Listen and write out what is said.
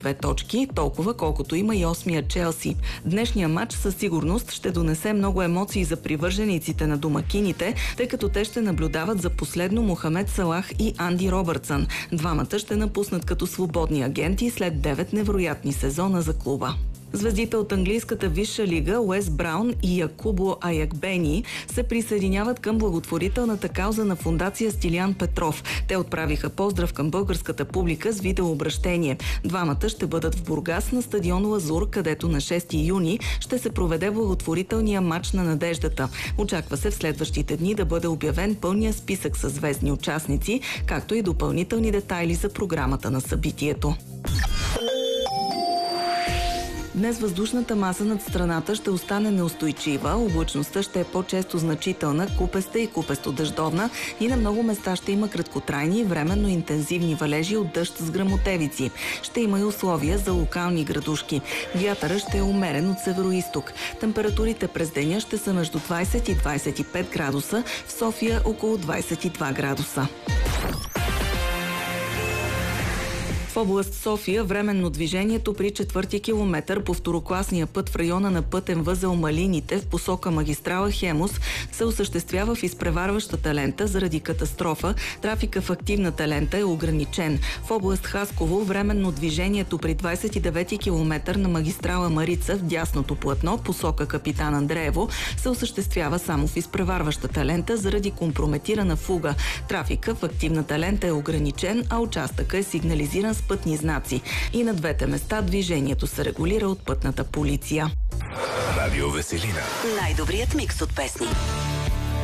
2 точки, толкова колкото има и 8-я Челси. Днешният матч със сигурност ще донесе много емоции за привържениците на домакините, тъй като те ще наблюдават за последно Мохамед Салах и Анди Робъртсън. Двамата ще напуснат като свободни агенти след 9 невероятни сезона за клуба. Звездите от английската висша лига Уес Браун и Якубо Аякбени се присъединяват към благотворителната кауза на фондация Стилиян Петров. Те отправиха поздрав към българската публика с видеообращение. Двамата ще бъдат в Бургас на стадион Лазур, където на 6 юни ще се проведе благотворителния матч на надеждата. Очаква се в следващите дни да бъде обявен пълния списък с звездни участници, както и допълнителни детайли за програмата на събитието. Днес въздушната маса над страната ще остане неустойчива, облачността ще е по-често значителна, купеста и купесто-дъждовна и на много места ще има краткотрайни и временно интензивни валежи от дъжд с гръмотевици. Ще има и условия за локални градушки. Вятъра ще е умерен от североизток. Температурите през деня ще са между 20 и 25 градуса, в София около 22 градуса. В област София временно движението при 4-ти километър по второкласния път в района на пътен възел Малините в посока магистрала Хемус се осъществява в изпреварващата лента заради катастрофа. Трафика в активната лента е ограничен. В област Хасково временно движението при 29-ти километър на магистрала Марица в дясното платно посока Капитан Андреево се осъществява само в изпреварващата лента заради компрометирана фуга. Трафика в активната лента е ограничен, а участъка е сигнализиран с пътни знаци. И на двете места движението се регулира от пътната полиция. Радио Веселина. Най-добрият микс от песни.